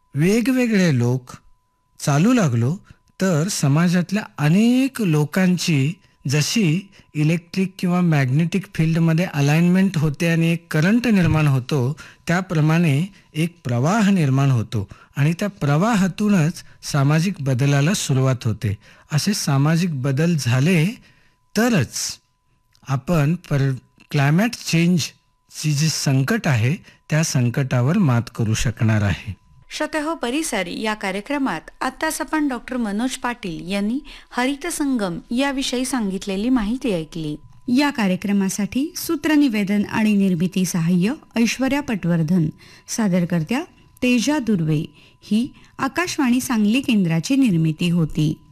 वेगवेगळे लोक चालू लागलो तर समाजातल्या अनेक लोकांची जशी इलेक्ट्रिक किंवा मॅग्नेटिक फील्डमध्ये अलाइनमेंट होते आणि एक करंट निर्माण होतो, त्याप्रमाणे एक प्रवाह निर्माण होतो आणि त्या प्रवाहातूनच सामाजिक बदलाला सुरुवात होते. असे सामाजिक बदल झाले तरच आपण क्लायमेट चेंजची जी संकट आहे त्या संकटावर मात करू शकणार आहे. श्रोतेहो, परिसर या कार्यक्रमात आत्ताच आपण डॉक्टर मनोज पाटील यांनी हरित संगम याविषयी सांगितलेली माहिती ऐकली. या कार्यक्रमासाठी सूत्रनिवेदन आणि निर्मिती सहाय्य ऐश्वर्या पटवर्धन, सादरकर्त्या तेजा दुर्वे. ही आकाशवाणी सांगली केंद्राची निर्मिती होती.